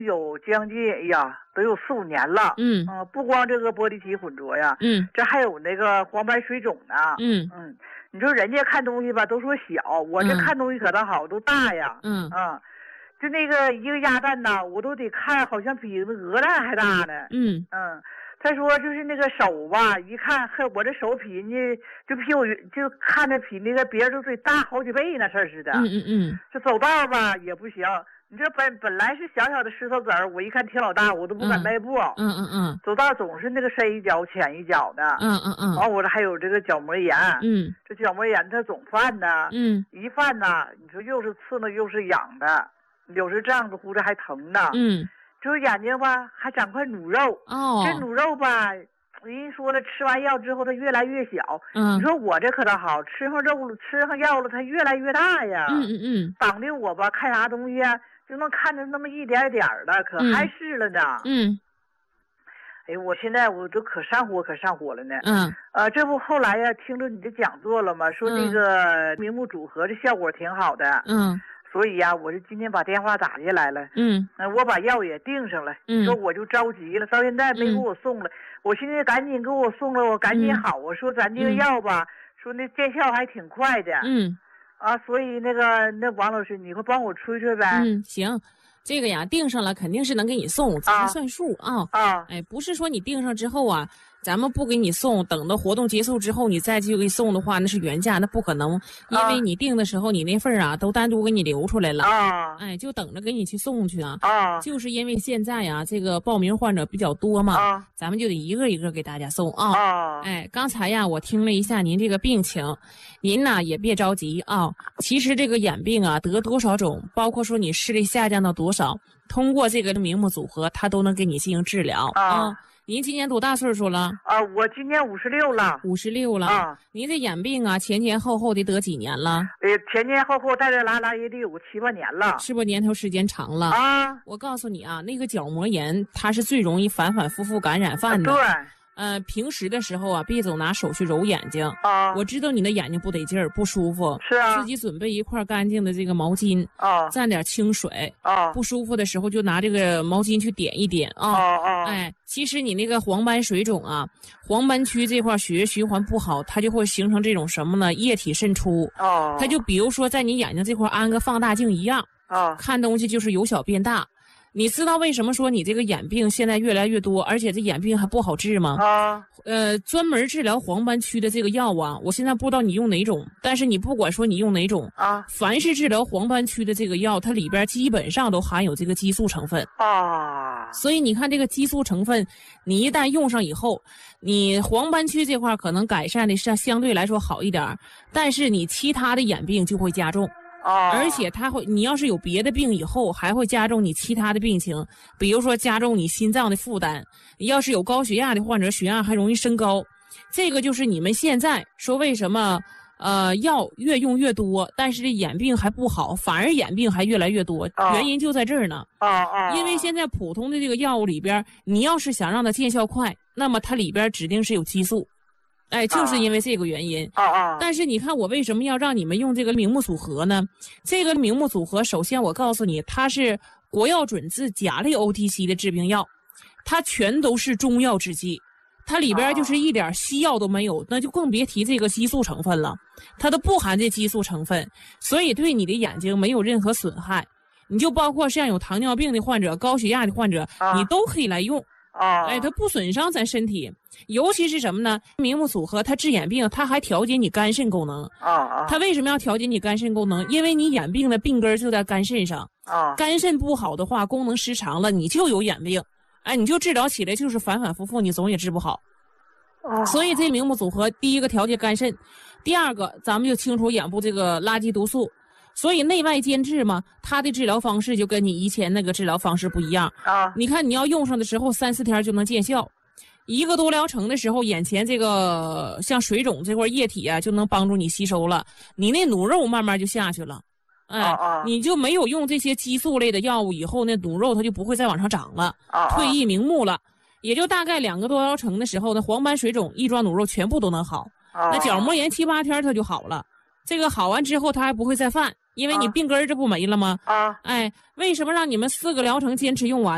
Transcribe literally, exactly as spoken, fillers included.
有将近哎呀，都有四五年了。 嗯嗯、呃，不光这个玻璃体混浊呀， 嗯， 这还有那个黄斑水肿呢。 嗯嗯，你说人家看东西吧，都说小，我这嗯看东西可倒好，都大呀。 嗯啊，就那个一个鸭蛋呐，我都得看，好像比那鹅蛋还大呢。 嗯嗯，他说就是那个手吧，一看，嘿，我这手比呢，就比我就看着比那个别人都得大好几倍那事儿似的。 嗯嗯嗯， 这走道吧也不行，你这本本来是小小的石头子儿，我一看挺老大，我都不敢迈步。 嗯嗯嗯， 走道总是那个深一脚浅一脚的。 嗯嗯嗯， 完我这还有这个角膜炎。 嗯这角膜炎它总犯呢。 嗯一犯呢，你说又是刺挠又是痒的，有时这样子呼着还疼呢。 嗯， 就是眼睛吧还长块卤肉。 哦， 这卤肉吧，人家说了，吃完药之后它越来越小。 嗯， 你说我这可倒好，吃上肉了，吃上药了，它越来越大呀。 嗯嗯嗯， 绑的我吧，看啥东西啊，就能看着那么一点点儿的，可碍事了呢。 嗯， 哎，我现在我都可上火可上火了呢。 嗯， 呃，这不后来呀，听着你的讲座了吗？说那个明目组合这效果挺好的。 嗯， 所以呀，我就今天把电话打进来了。 嗯， 呃，我把药也订上了。 嗯， 说我就着急了，到现在没给我送了。我现在赶紧给我送了，我赶紧好。我说咱这个药吧，说那见效还挺快的。 嗯， 啊，所以那个那王老师，你快帮我催催呗。 嗯，行。这个呀，订上了肯定是能给你送，咱们算数啊。 啊， 哎，不是说你订上之后啊，咱们不给你送，等到活动结束之后你再继续给送的话，那是原价，那不可能，因为你订的时候你那份啊都单独给你留出来了。 啊， 哎，就等着给你去送去啊。 啊， 就是因为现在呀，这个报名患者比较多嘛， 啊， 咱们就得一个一个给大家送啊。 啊， 哎，刚才呀，我听了一下您这个病情，您呢也别着急啊。其实这个眼病啊，得多少种，包括说你视力下降到多少，通过这个明目组合，它都能给你进行治疗啊。啊您今年多大岁数了？ 啊，我今年五十六了。 五十六了。 啊， 您这眼病啊，前前后后得得几年了？ 呃，前前后后带带拉拉也得有个七八年了。 是不是年头时间长了？ 啊， 我告诉你啊，那个角膜炎它是最容易反反复复感染犯的。 对。 呃，平时的时候啊，别总拿手去揉眼睛啊。 我知道你的眼睛不得劲儿，不舒服。 是啊。 自己准备一块干净的这个毛巾啊， 蘸点清水啊。 不舒服的时候就拿这个毛巾去点一点啊。 哦哦。 哎，其实你那个黄斑水肿啊，黄斑区这块血液循环不好，它就会形成这种什么呢？液体渗出。 哦。 它就比如说在你眼睛这块安个放大镜一样。 啊。 看东西就是由小变大。你知道为什么说你这个眼病现在越来越多，而且这眼病还不好治吗？ 啊， 呃，专门治疗黄斑区的这个药啊，我现在不知道你用哪种，但是你不管说你用哪种啊， 凡是治疗黄斑区的这个药，它里边基本上都含有这个激素成分啊。 所以你看这个激素成分，你一旦用上以后，你黄斑区这块可能改善的是相对来说好一点，但是你其他的眼病就会加重。 啊， 而且它会，你要是有别的病以后，还会加重你其他的病情，比如说加重你心脏的负担。要是有高血压的患者，血压还容易升高。这个就是你们现在说为什么，呃，药越用越多，但是这眼病还不好，反而眼病还越来越多， 啊、 原因就在这儿呢。 啊啊！ 因为现在普通的这个药物里边，你要是想让它见效快，那么它里边指定是有激素。哎，就是因为这个原因。 啊啊！ 但是你看，我为什么要让你们用这个明目组合呢？这个明目组合，首先我告诉你，它是国药准字甲类 O T C 的治病药，它全都是中药制剂，它里边就是一点西药都没有，那就更别提这个激素成分了，它都不含这激素成分，所以对你的眼睛没有任何损害。你就包括像有糖尿病的患者、高血压的患者，你都可以来用。 啊， 哎，它不损伤咱身体，尤其是什么呢？明目组合它治眼病，它还调节你肝肾功能。 啊啊， 它为什么要调节你肝肾功能？因为你眼病的病根就在肝肾上。 啊， 肝肾不好的话，功能失常了，你就有眼病。哎，你就治疗起来就是反反复复，你总也治不好。 啊， 所以这明目组合，第一个调节肝肾，第二个咱们就清除眼部这个垃圾毒素。所以内外兼治嘛，它的治疗方式就跟你以前那个治疗方式不一样啊。 你看你要用上的时候，三四天就能见效，一个多疗程的时候，眼前这个像水肿这块液体啊，就能帮助你吸收了，你那卤肉慢慢就下去了。哎， 啊啊、 你就没有用这些激素类的药物以后，那卤肉它就不会再往上长了， 啊、 退役明目了。也就大概两个多疗程的时候，那黄斑水肿、异状卤肉全部都能好。 啊、 那角膜炎七八天它就好了。这个好完之后，它还不会再犯。因为你病根儿这不没了吗？ 啊， 哎，为什么让你们四个疗程坚持用完？